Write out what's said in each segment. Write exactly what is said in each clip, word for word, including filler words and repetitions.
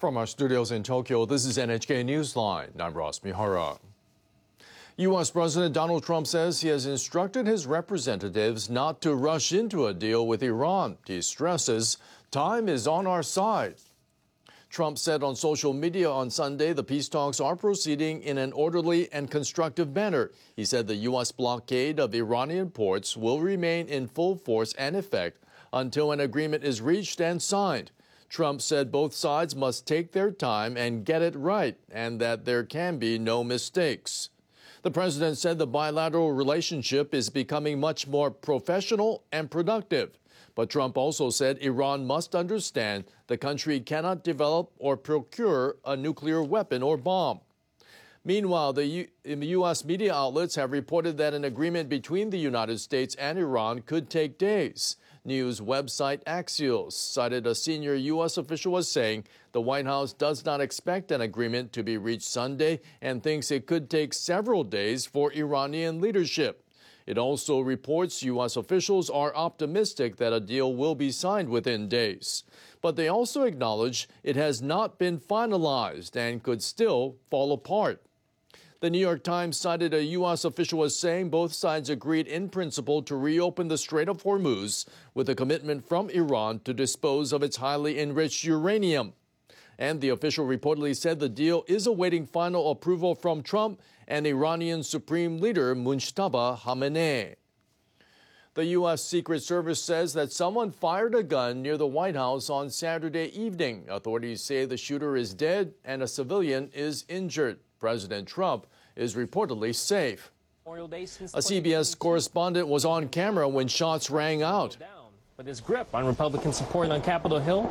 From our studios in Tokyo, this is N H K Newsline. I'm Ross Mihara. U S President Donald Trump says he has instructed his representatives not to rush into a deal with Iran. He stresses time is on our side. Trump said on social media on Sunday the peace talks are proceeding in an orderly and constructive manner. He said the U S blockade of Iranian ports will remain in full force and effect until an agreement is reached and signed. Trump said both sides must take their time and get it right, and that there can be no mistakes. The president said the bilateral relationship is becoming much more professional and productive. But Trump also said Iran must understand the country cannot develop or procure a nuclear weapon or bomb. Meanwhile, the U- U S media outlets have reported that an agreement between the United States and Iran could take days. News website Axios cited a senior U S official as saying the White House does not expect an agreement to be reached Sunday and thinks it could take several days for Iranian leadership. It also reports U S officials are optimistic that a deal will be signed within days. But they also acknowledge it has not been finalized and could still fall apart. The New York Times cited a U S official as saying both sides agreed in principle to reopen the Strait of Hormuz with a commitment from Iran to dispose of its highly enriched uranium. And the official reportedly said the deal is awaiting final approval from Trump and Iranian Supreme Leader Mujtaba Khamenei. The U S Secret Service says that someone fired a gun near the White House on Saturday evening. Authorities say the shooter is dead and a civilian is injured. President Trump is reportedly safe. A C B S correspondent was on camera when shots rang out. But his grip on Republican support on Capitol Hill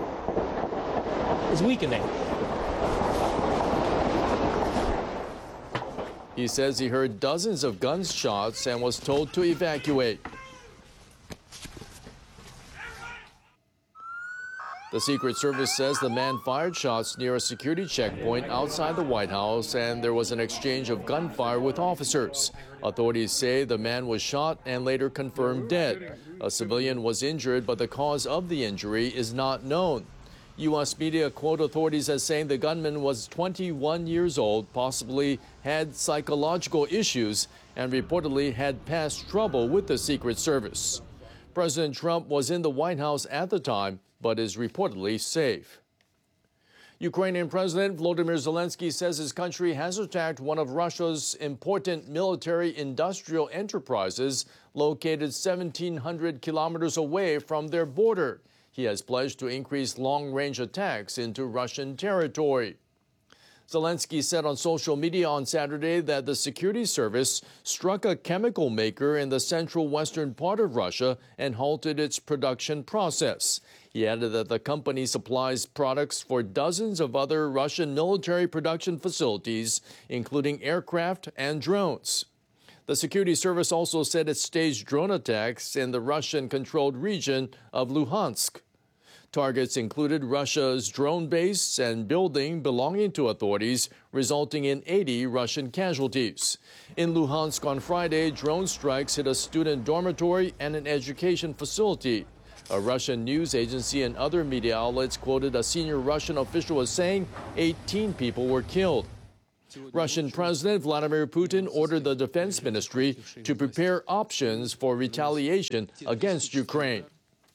is weakening. He says he heard dozens of gunshots and was told to evacuate. The Secret Service says the man fired shots near a security checkpoint outside the White House, and there was an exchange of gunfire with officers. Authorities say the man was shot and later confirmed dead. A civilian was injured, but the cause of the injury is not known. U S media quote authorities as saying the gunman was twenty-one years old, possibly had psychological issues, and reportedly had past trouble with the Secret Service. President Trump was in the White House at the time, but is reportedly safe. Ukrainian President Volodymyr Zelensky says his country has attacked one of Russia's important military industrial enterprises located seventeen hundred kilometers away from their border. He has pledged to increase long-range attacks into Russian territory. Zelensky said on social media on Saturday that the security service struck a chemical maker in the central western part of Russia and halted its production process. He added that the company supplies products for dozens of other Russian military production facilities, including aircraft and drones. The security service also said it staged drone attacks in the Russian-controlled region of Luhansk. Targets included Russia's drone base and building belonging to authorities, resulting in eighty Russian casualties. In Luhansk on Friday, drone strikes hit a student dormitory and an education facility. A Russian news agency and other media outlets quoted a senior Russian official as saying eighteen people were killed. Russian President Vladimir Putin ordered the defense ministry to prepare options for retaliation against Ukraine.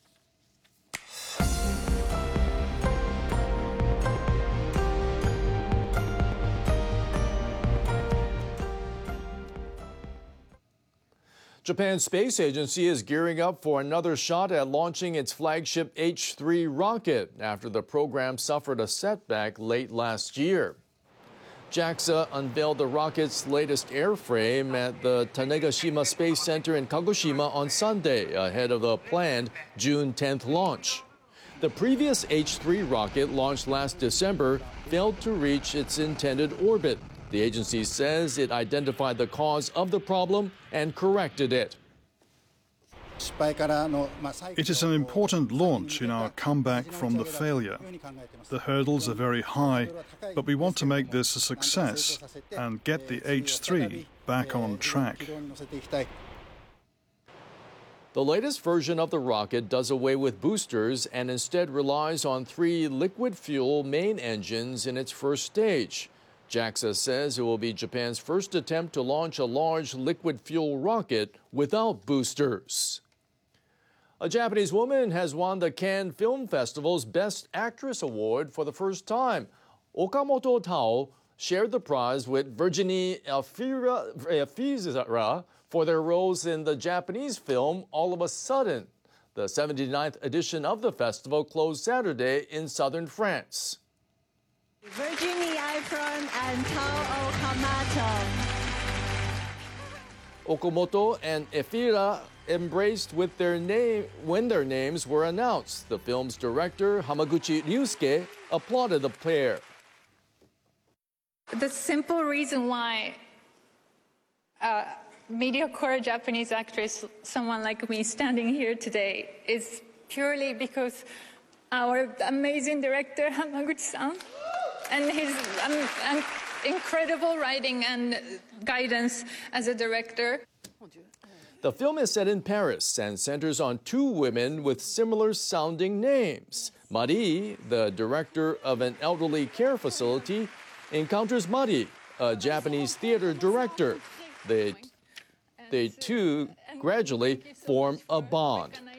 Japan's space agency is gearing up for another shot at launching its flagship H three rocket after the program suffered a setback late last year. JAXA unveiled the rocket's latest airframe at the Tanegashima Space Center in Kagoshima on Sunday, ahead of the planned June tenth launch. The previous H three rocket, launched last December, failed to reach its intended orbit. The agency says it identified the cause of the problem and corrected it. It is an important launch in our comeback from the failure. The hurdles are very high, but we want to make this a success and get the H three back on track. The latest version of the rocket does away with boosters and instead relies on three liquid fuel main engines in its first stage. JAXA says it will be Japan's first attempt to launch a large liquid fuel rocket without boosters. A Japanese woman has won the Cannes Film Festival's Best Actress Award for the first time. Okamoto Tao shared the prize with Virginie Efira for their roles in the Japanese film All of a Sudden. The seventy-ninth edition of the festival closed Saturday in southern France. Virginie Efira and Tao Okamoto. Okamoto and Efira embraced with their name when their names were announced. The film's director, Hamaguchi Ryusuke, applauded the pair. The simple reason why a mediocre Japanese actress, someone like me standing here today, is purely because our amazing director, Hamaguchi-san, and his um, um, incredible writing and guidance as a director. The film is set in Paris and centers on two women with similar sounding names. Marie, the director of an elderly care facility, encounters Mari, a Japanese theater director. They, they two gradually form a bond.